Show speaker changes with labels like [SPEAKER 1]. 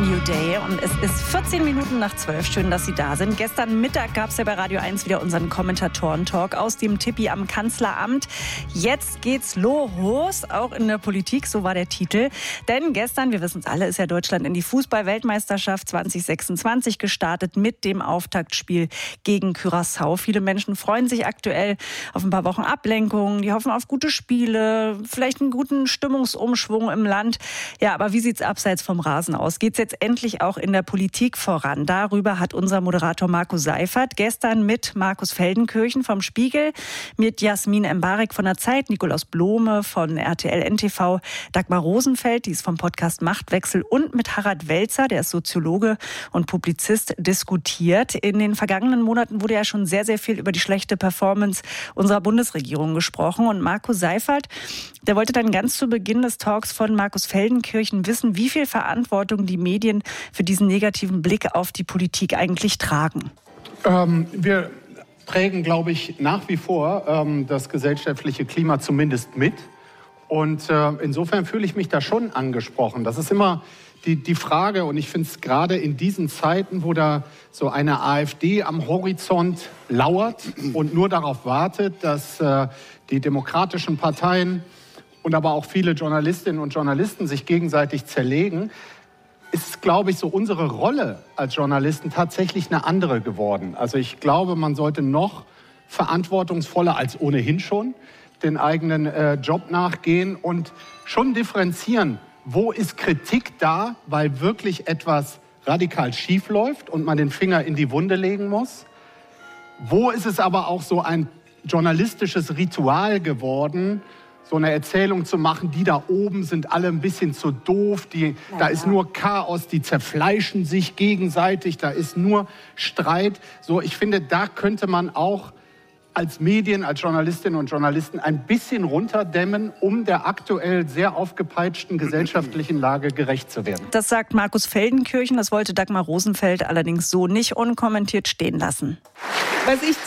[SPEAKER 1] New Day und es ist 14 Minuten nach 12. Schön, dass Sie da sind. Gestern Mittag gab es ja bei Radio 1 wieder unseren Kommentatoren-Talk aus dem Tippi am Kanzleramt. Jetzt geht's los, auch in der Politik, so war der Titel. Denn gestern, wir wissen es alle, ist ja Deutschland in die Fußball-Weltmeisterschaft 2026 gestartet mit dem Auftaktspiel gegen Curaçao. Viele Menschen freuen sich aktuell auf ein paar Wochen Ablenkung, die hoffen auf gute Spiele, vielleicht einen guten Stimmungsumschwung im Land. Ja, aber wie sieht's abseits vom Rasen aus? Geht's jetzt endlich auch in der Politik voran? Darüber hat unser Moderator Markus Seifert gestern mit Markus Feldenkirchen vom Spiegel, mit Jasmin Embarek von der Zeit, Nikolaus Blome von RTL NTV, Dagmar Rosenfeld, die ist vom Podcast Machtwechsel, und mit Harald Welzer, der ist Soziologe und Publizist, diskutiert. In den vergangenen Monaten wurde ja schon sehr, sehr viel über die schlechte Performance unserer Bundesregierung gesprochen. Und Markus Seifert, der wollte dann ganz zu Beginn des Talks von Markus Feldenkirchen wissen, wie viel Verantwortung die Medien für diesen negativen Blick auf die Politik eigentlich tragen.
[SPEAKER 2] Wir prägen, glaube ich, nach wie vor das gesellschaftliche Klima zumindest mit. Und insofern fühle ich mich da schon angesprochen. Das ist immer die Frage, und ich finde es gerade in diesen Zeiten, wo da so eine AfD am Horizont lauert und nur darauf wartet, dass die demokratischen Parteien und aber auch viele Journalistinnen und Journalisten sich gegenseitig zerlegen, ist, glaube ich, so unsere Rolle als Journalisten tatsächlich eine andere geworden. Also ich glaube, man sollte noch verantwortungsvoller als ohnehin schon den eigenen Job nachgehen und schon differenzieren, wo ist Kritik da, weil wirklich etwas radikal schief läuft und man den Finger in die Wunde legen muss. Wo ist es aber auch so ein journalistisches Ritual geworden, so eine Erzählung zu machen, die da oben sind alle ein bisschen zu doof, da ist nur Chaos, die zerfleischen sich gegenseitig, da ist nur Streit. So, ich finde, da könnte man auch als Medien, als Journalistinnen und Journalisten ein bisschen runterdämmen, um der aktuell sehr aufgepeitschten gesellschaftlichen Lage gerecht zu werden.
[SPEAKER 1] Das sagt Markus Feldenkirchen, das wollte Dagmar Rosenfeld allerdings so nicht unkommentiert stehen lassen.
[SPEAKER 3] Was ich